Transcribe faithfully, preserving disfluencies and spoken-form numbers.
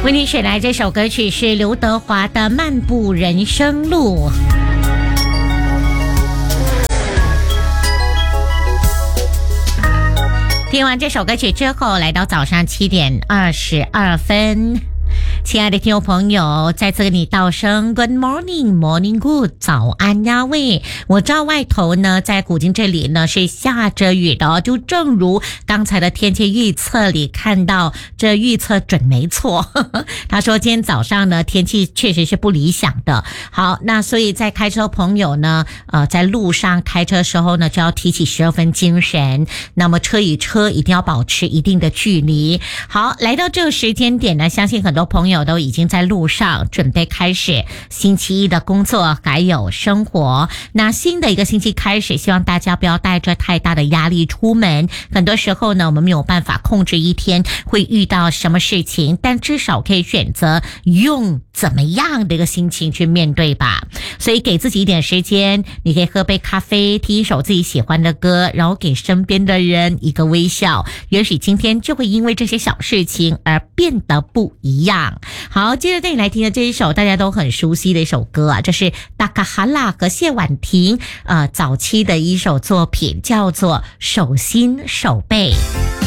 为你选来这首歌曲是刘德华的《漫步人生路》。听完这首歌曲之后，来到早上七点二十二分。亲爱的听众朋友，再次跟你道声 Good morning, morning good， 早安呀喂！我知道外头呢，在古今这里呢是下着雨的，就正如刚才的天气预测里看到，这预测准没错。呵呵他说今天早上呢天气确实是不理想的。好，那所以在开车朋友呢，呃，在路上开车的时候呢，就要提起十二分精神。那么车与车一定要保持一定的距离。好，来到这个时间点呢，相信很多朋友都已经在路上准备开始星期一的工作还有生活。那新的一个星期开始，希望大家不要带着太大的压力出门。很多时候呢，我们没有办法控制一天会遇到什么事情，但至少可以选择用怎么样的一个心情去面对吧。所以给自己一点时间，你可以喝杯咖啡，听一首自己喜欢的歌，然后给身边的人一个微笑，也许今天就会因为这些小事情而变得不一样。好，接着带你来听的这一首大家都很熟悉的一首歌啊，这是达卡哈拉和谢婉婷呃早期的一首作品，叫做手心手背。